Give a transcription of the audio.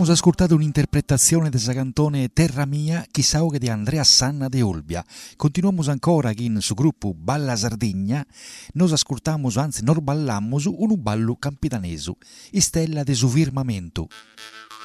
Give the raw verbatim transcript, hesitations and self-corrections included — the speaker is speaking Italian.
Abbiamo ascoltato un'interpretazione del cantone Terra Mia, chissà che di Andrea Sanna de Olbia. Continuiamo ancora in su gruppo Balla Sardegna, nos ascoltamos, anzi nos ballamos un ballo campitanesu, Stella de su firmamento.